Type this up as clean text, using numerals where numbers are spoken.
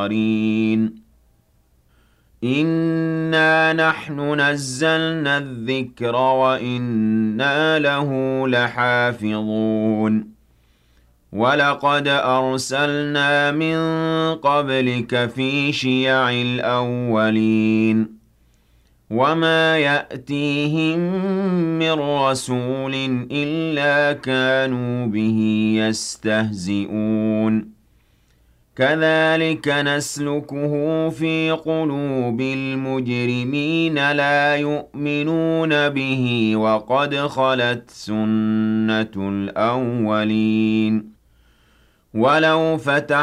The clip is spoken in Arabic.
إِنَّا نَحْنُ نَزَّلْنَا الذِّكْرَ وَإِنَّا لَهُ لَحَافِظُونَ وَلَقَدْ أَرْسَلْنَا مِن قَبْلِكَ فِي شِيَعِ الْأَوَّلِينَ وَمَا يَأْتِيهِم مِّن رَّسُولٍ إِلَّا كَانُوا بِهِ يَسْتَهْزِئُونَ كَذَٰلِكَ نَسْلُكُهُ فِي قُلُوبِ الْمُجْرِمِينَ لَا يُؤْمِنُونَ بِهِ وَقَدْ خَلَتْ سُنَّةُ الْأَوَّلِينَ وَلَوْ